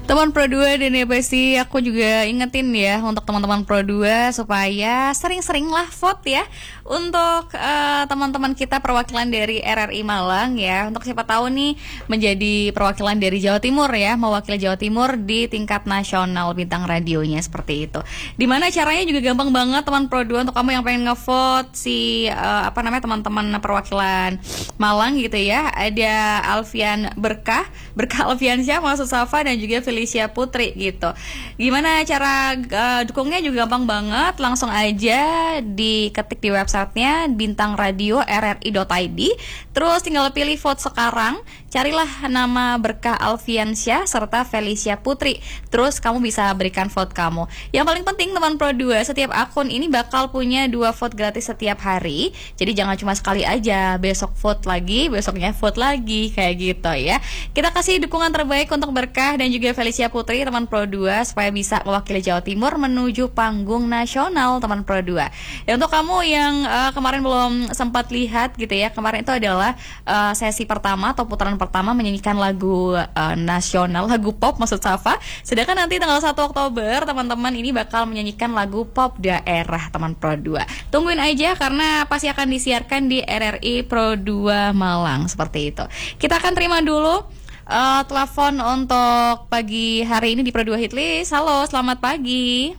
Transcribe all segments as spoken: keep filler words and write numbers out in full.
Teman Pro dua dan ya pasti aku juga ingetin ya untuk teman-teman Pro dua supaya sering-seringlah vote ya untuk uh, teman-teman kita perwakilan dari R R I Malang ya, untuk siapa tahu nih menjadi perwakilan dari Jawa Timur ya, mewakili Jawa Timur di tingkat nasional bintang radionya seperti itu. Dimana caranya juga gampang banget teman Pro dua, untuk kamu yang pengen ngevote si uh, apa namanya teman-teman perwakilan Malang gitu ya. Ada Alfian Berkah, Berkah Alfiansyah, Maksud Safa dan juga Felicia Putri gitu. Gimana cara uh, dukungnya juga gampang banget, langsung aja diketik di websitenya bintang radio r r i dot i d, terus tinggal pilih vote sekarang, carilah nama Berkah Alfiansyah serta Felicia Putri, terus kamu bisa berikan vote kamu. Yang paling penting teman Pro dua, setiap akun ini bakal punya dua vote gratis setiap hari, jadi jangan cuma sekali aja, besok vote lagi, besoknya vote lagi, kayak gitu ya. Kita kasih dukungan terbaik untuk Berkah dan juga Felicia Putri teman Pro dua supaya bisa mewakili Jawa Timur menuju panggung nasional teman Pro dua. Dan untuk kamu yang uh, kemarin belum sempat lihat gitu ya, kemarin itu adalah uh, sesi pertama atau putaran pertama menyanyikan lagu uh, nasional, lagu pop maksud Safa. Sedangkan nanti tanggal satu Oktober teman-teman ini bakal menyanyikan lagu pop daerah teman Pro dua. Tungguin aja karena pasti akan disiarkan di R R I Pro dua Malang seperti itu. Kita akan terima dulu uh, telepon untuk pagi hari ini di Pro dua Hitlist. Halo, selamat pagi.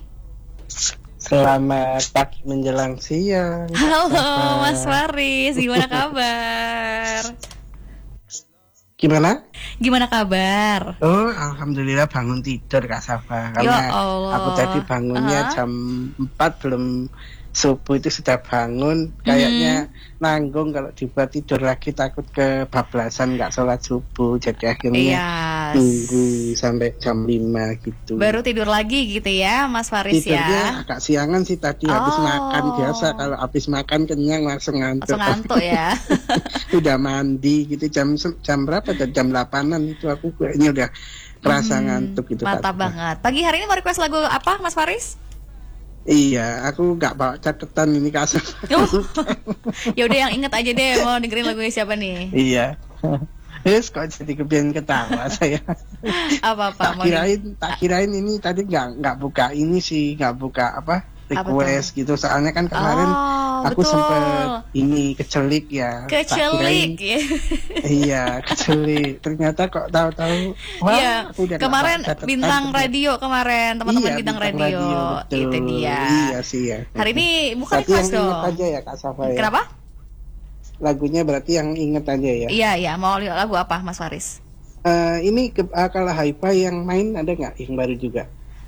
Selamat pagi menjelang siang. Halo Mas Faris, gimana kabar? Gimana? Gimana kabar? Oh, alhamdulillah bangun tidur Kak Safa. Ya Karena Allah. aku tadi bangunnya Uh-huh. jam empat, belum subuh itu sudah bangun. Kayaknya Hmm. nanggung kalau dibuat tidur lagi, takut kebablasan nggak sholat subuh. Jadi akhirnya Yes. tunggu sampai jam lima gitu. Baru tidur lagi gitu ya Mas Faris Tidurnya ya. agak siangan sih tadi, habis Oh. makan. Biasa kalau habis makan kenyang langsung ngantuk. Langsung ngantuk ya. Udah mandi gitu jam jam berapa tuh? Jam delapanan itu aku kayaknya udah kerasa Hmm, ngantuk gitu. Mantap Kak. banget. Pagi hari ini mau request lagu apa Mas Faris? Iya, aku nggak bawa catatan ini Kak Safa. Oh. Ya udah yang inget aja deh, mau dengerin lagunya siapa nih? Iya. Yes, kok jadi kebiasaan ketawa saya. Apa-apa tak mau kirain, tak kirain ini tadi nggak nggak buka ini sih, nggak buka apa request gitu. Soalnya kan kemarin Oh, aku betul. sempet ini kecelik ya. Tak Kecelik kirain- ya. Iya, kecelik. Ternyata kok tahu-tahu. Wah, Iya, aku udah nggak kemarin bawa catatan bintang ternyata. radio kemarin, teman-teman Iya, bintang, radio. betul. Itu dia. Iya sih ya. Hari ini bukan Berarti request yang dong. inget aja ya Kak Safa ya. Kenapa? Lagunya berarti yang inget aja ya. Iya, iya, mau lihat lagu apa Mas Faris? Eh, ini ke, uh, kalau Hi-Fi yang main ada nggak yang baru juga?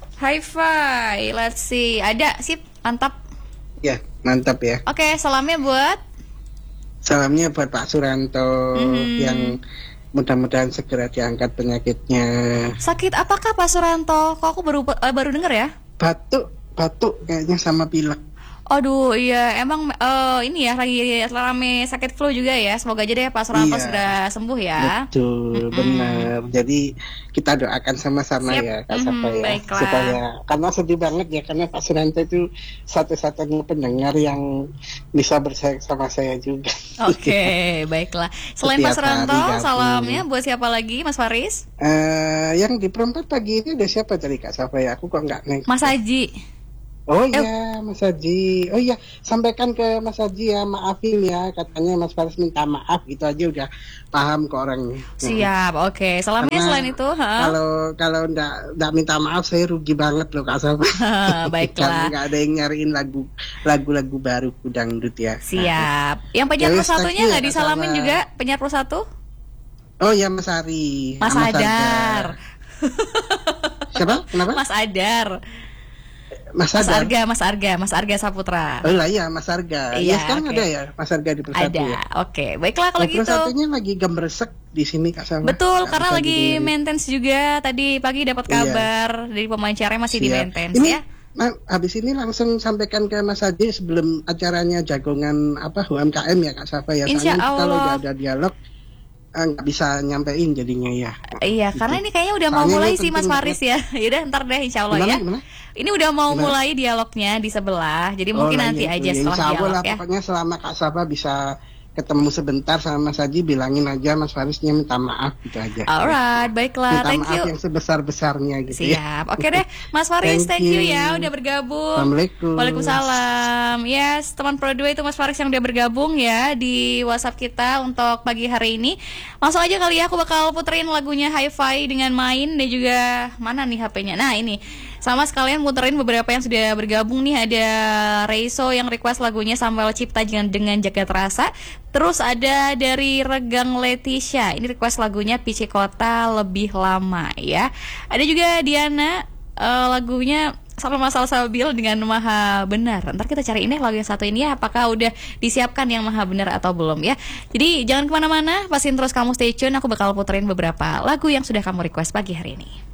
Hi-Fi, let's see. Ada, sip, mantap. Ya, mantap ya. Oke, salamnya buat Salamnya buat Pak Suranto Mhm. yang mudah-mudahan segera diangkat penyakitnya. sakit apakah Pak Suranto? Kok aku baru eh, baru dengar ya? Batuk, batuk kayaknya sama pilek. Aduh, iya, emang eh, ini ya lagi rame sakit flu juga ya. Semoga aja deh Pak Suranto Iya. segera sembuh ya. Betul, Mm-mm. benar. Jadi kita doakan sama-sama Siap. ya Kak Mhm, Safa ya. baiklah. Supaya, karena sedih banget ya, karena Pak Suranto itu satu-satunya pendengar yang bisa bersaing sama saya juga. Oke, baiklah. Selain Pak Setiap Suranto, hari gabung. salamnya buat siapa lagi, Mas Faris? Eh, yang di perempat pagi ini ada siapa tadi Kak Safa ya? Aku kok nggak neng. Mas Haji. Oh iya, Mas Haji. Oh iya, sampaikan ke Mas Haji ya, maafin ya. Katanya Mas Faris minta maaf, gitu aja udah paham ke orangnya. Siap, oke. Salamnya Karena selain itu, ha? Kalau kalau ndak ndak minta maaf, saya rugi banget loh Kak Safa. Baiklah. Karena nggak ada yang nyariin lagu lagu-lagu baru dangdut ya. Siap. Yang penyiar Ya, plus wis, satunya thank you nggak ya, disalamin sama- juga? Penyiar plus satu? Oh ya Mas Ari. Mas sama Adar. Sarga. Siapa? Kenapa? Mas Adar. Mas Mas Adar. Arga, Mas Arga, Mas Arga Saputra. Oh lah iya, Mas Arga. Iya, ya sekarang oke. ada ya Mas Arga di Persatu Ada. ya. Oke, baiklah kalau Nah, Plus gitu. satunya lagi gembresek di sini Kak Safa. Betul, Nggak karena bisa lagi didengerin. maintenance juga. Tadi pagi dapat Iya. kabar dari pemancarnya masih di Siap. maintenance Ini ya. Ma- habis ini langsung sampaikan ke Mas Adi sebelum acaranya jagongan apa U M K M ya Kak Safa ya. Insya Soalnya kalau Allah. udah ada dialog eh, nggak bisa nyampein jadinya ya. Iya, Gitu. karena ini kayaknya udah mau Soalnya mulai ini sih Mas penting Faris ya. Yaudah ntar deh insya Allah Gimana, ya. gimana? Ini udah mau Gimana? mulai dialognya di sebelah. Jadi mungkin lah, nanti iya, aja iya. setelah Insya Allah dialog lah, ya. pokoknya selama Kak Safa bisa ketemu sebentar sama Mas Haji, bilangin aja Mas Farisnya minta maaf gitu aja. Alright, baiklah, minta thank maaf you. yang sebesar-besarnya gitu. Siap, ya. oke deh, Mas Faris, thank, Thank you. you. ya udah bergabung. Assalamualaikum. Waalaikumsalam. Yes, teman Pro dua itu Mas Faris yang udah bergabung ya di WhatsApp kita untuk pagi hari ini. Langsung aja kali ya, aku bakal puterin lagunya Hi-Fi dengan Main dan juga mana nih H P-nya. Nah ini, sama sekalian puterin beberapa yang sudah bergabung nih. Ada Reiso yang request lagunya Samuel Cipta dengan, dengan Jagat Rasa. Terus ada dari Regang Leticia, ini request lagunya Pici Kota Lebih Lama ya. Ada juga Diana, uh, lagunya Sama Masal Sabil dengan Maha Benar. Ntar kita cari ini lagu yang satu ini ya, apakah udah disiapkan yang Maha Benar atau belum ya. Jadi jangan kemana-mana, pastiin terus kamu stay tune. Aku bakal puterin beberapa lagu yang sudah kamu request pagi hari ini.